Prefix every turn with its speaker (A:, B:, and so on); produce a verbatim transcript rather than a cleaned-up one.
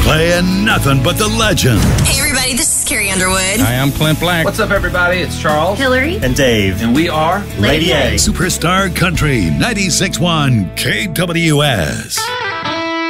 A: Playing nothing but the legend.
B: Hey, everybody, this is Carrie Underwood.
C: Hi, I'm Clint Black.
D: What's up, everybody? It's Charles,
B: Hillary,
E: and Dave.
D: And we are
E: Lady A.
A: Superstar Country ninety-six point one K W S.